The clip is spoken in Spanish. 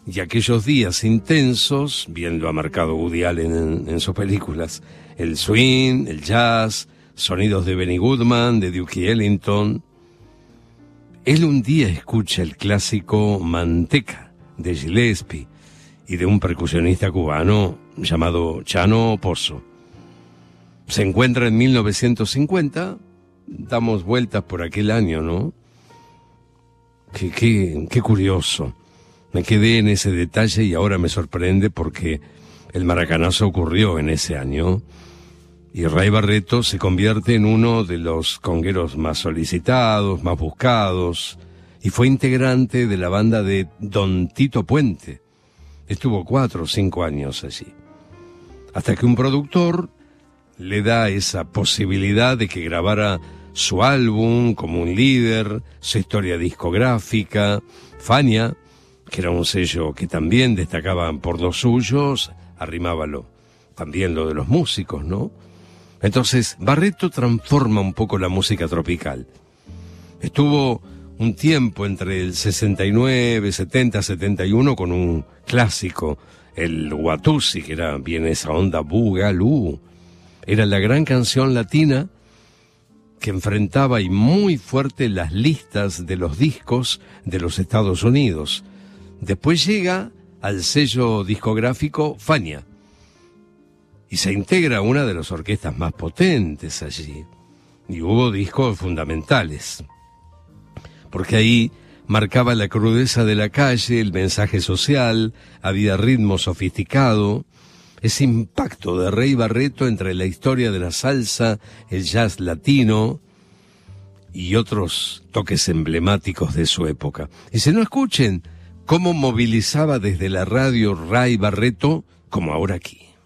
y aquellos días intensos, bien lo ha marcado Woody Allen en sus películas, el swing, el jazz, sonidos de Benny Goodman, de Duke Ellington. Él un día escucha el clásico Manteca de Gillespie y de un percusionista cubano llamado Chano Pozo. Se encuentra en 1950, damos vueltas por aquel año, ¿no? Qué curioso. Me quedé en ese detalle y ahora me sorprende porque el maracanazo ocurrió en ese año y Ray Barretto se convierte en uno de los congueros más solicitados, más buscados, y fue integrante de la banda de Don Tito Puente. Estuvo 4 o 5 años allí, hasta que un productor le da esa posibilidad de que grabara su álbum como un líder, su historia discográfica. Fania, que era un sello que también destacaba por los suyos, arrimaba también lo de los músicos, ¿no? Entonces, Barretto transforma un poco la música tropical. Estuvo un tiempo entre el 69, 70, 71 con un clásico, el Watusi, que era bien esa onda bugalú. Era la gran canción latina que enfrentaba y muy fuerte las listas de los discos de los Estados Unidos. Después llega al sello discográfico Fania y se integra a una de las orquestas más potentes allí. Y hubo discos fundamentales, porque ahí marcaba la crudeza de la calle, el mensaje social, había ritmo sofisticado, ese impacto de Ray Barretto entre la historia de la salsa, el jazz latino y otros toques emblemáticos de su época. Y si no, escuchen cómo movilizaba desde la radio Ray Barretto, como ahora aquí.